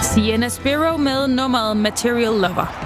Sienna Spiro med nummeret Material Lover.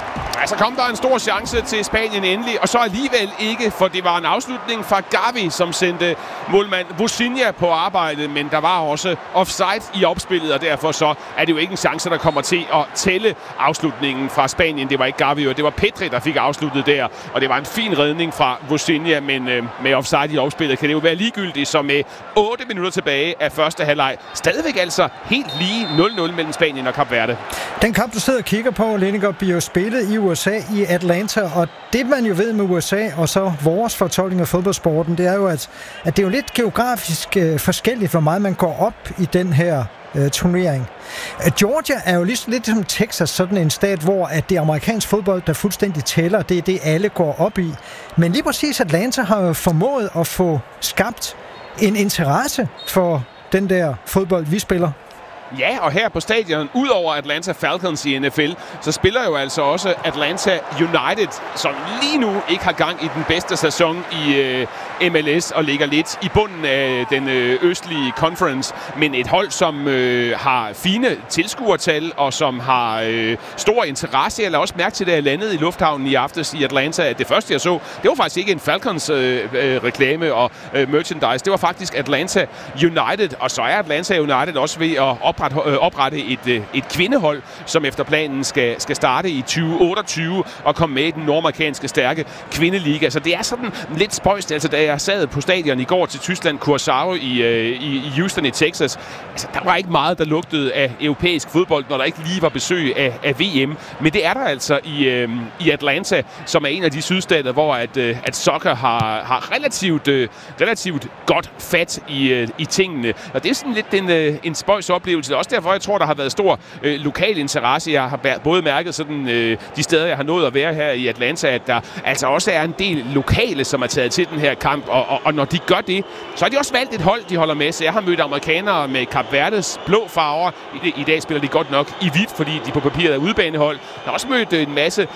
Så kom der en stor chance til Spanien endelig, og så alligevel ikke, for det var en afslutning fra Gavi, som sendte målmand Vozinha på arbejde, men der var også offside i opspillet, og derfor så er det jo ikke en chance, der kommer til at tælle afslutningen fra Spanien. Det var ikke Gavi, og det var Pedri, der fik afsluttet der, og det var en fin redning fra Vozinha, men med offside i opspillet kan det jo være ligegyldigt, så med 8 minutter tilbage af første halvleg. Stadigvæk altså helt lige 0-0 mellem Spanien og Kap Verde. Den kamp, du sidder og kigger på, Lenninger, bliver jo spillet i USA, i Atlanta, og det man jo ved med USA, og så vores fortolkning af fodboldsporten, det er jo, at det er jo lidt geografisk forskelligt, hvor meget man går op i den her turnering. Georgia er jo lidt som Texas, sådan en stat, hvor at det er amerikansk fodbold, der fuldstændig tæller, det er det, alle går op i. Men lige præcis Atlanta har jo formået at få skabt en interesse for den der fodbold, vi spiller. Ja, og her på stadion, udover Atlanta Falcons i NFL, så spiller jo altså også Atlanta United, som lige nu ikke har gang i den bedste sæson i MLS og ligger lidt i bunden af den østlige conference, men et hold, som har fine tilskuertal og som har stor interesse. Jeg lader også mærke til, det landet i lufthavnen i aftes i Atlanta. Det første, jeg så, det var faktisk ikke en Falcons reklame og merchandise. Det var faktisk Atlanta United, og så er Atlanta United også ved at oprette et kvindehold, som efter planen skal starte i 2028 og komme med i den nordamerikanske stærke kvindeliga. Så det er sådan lidt spøjst. Altså, da jeg sad på stadion i går til Tyskland, Curaçao i Houston i Texas, altså, der var ikke meget, der lugtede af europæisk fodbold, når der ikke lige var besøg af VM. Men det er der altså i Atlanta, som er en af de sydstater, hvor at soccer har relativt godt fat i tingene. Og det er sådan lidt en spøjs oplevelse. Det er også derfor, jeg tror, der har været stor lokal interesse. Jeg har både mærket sådan, de steder, jeg har nået at være her i Atlanta, at der altså også er en del lokale, som er taget til den her kamp. Og når de gør det, så har de også valgt et hold, de holder med. Så jeg har mødt amerikanere med Kap Verdes blå farver. I dag spiller de godt nok i hvidt, fordi de på papiret er udebanehold. Jeg har også mødt en masse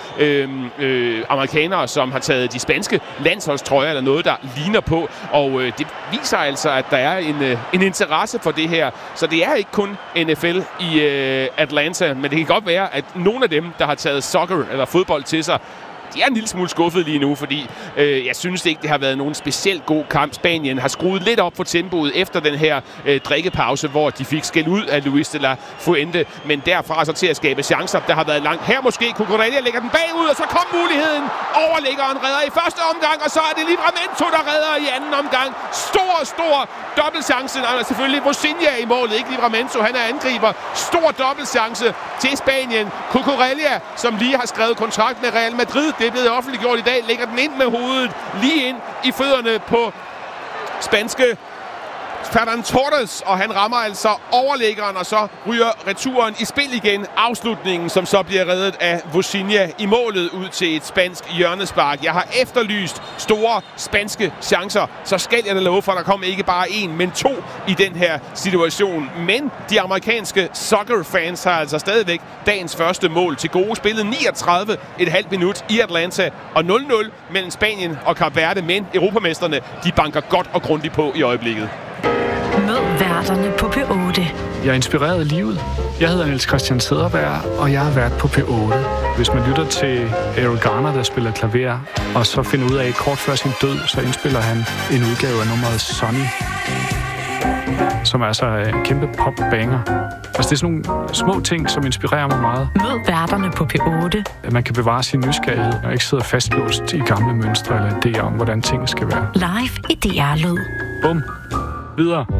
amerikanere, som har taget de spanske landsholdstrøjer eller noget, der ligner på. Og det viser altså, at der er en interesse for det her. Så det er ikke kun NFL i Atlanta, men det kan godt være, at nogle af dem, der har taget soccer eller fodbold til sig, de er en lille smule skuffet lige nu, fordi jeg synes ikke, det har været nogen specielt god kamp. Spanien har skruet lidt op for tempoet efter den her drikkepause, hvor de fik skæld ud af Luis de la Fuente, men derfra så til at skabe chancer. Der har været langt. Her måske Cucurella lægger den bagud, og så kom muligheden. Overliggeren redder i første omgang, og så er det Livramento, der redder i anden omgang. Stor dobbeltchance. Og selvfølgelig Vozinha i målet, ikke Livramento. Han er angriber. Stor dobbeltchance til Spanien. Cucurella, som lige har skrevet kontrakt med Real Madrid, det er blevet offentliggjort i dag, lægger den ind med hovedet lige ind i fødderne på spanske Ferran Torres, og han rammer altså overliggeren, og så ryger returen i spil igen. Afslutningen, som så bliver reddet af Vozinha i målet ud til et spansk hjørnespark. Jeg har efterlyst store spanske chancer, så skal jeg da love for, at der kommer ikke bare en, men to i den her situation. Men de amerikanske soccer-fans har altså stadigvæk dagens første mål til gode. Spillet 39,5 minut i Atlanta, og 0-0 mellem Spanien og Kap Verde, men europamesterne, de banker godt og grundigt på i øjeblikket. Mød værterne på P8. Jeg er inspireret af livet. Jeg hedder Niels Christian Sederberg, og jeg er vært på P8. Hvis man lytter til Errol Garner, der spiller klaver, og så finder ud af, at kort før sin død, så indspiller han en udgave af nummeret Sonny, som er så en kæmpe pop-banger. Altså, det er sådan nogle små ting, som inspirerer mig meget. Mød værterne på P8. At man kan bevare sin nysgerrighed, og ikke sidde fastlåst i gamle mønstre eller idéer om, hvordan tingene skal være. Live i DR Lyd. Bum. Videre.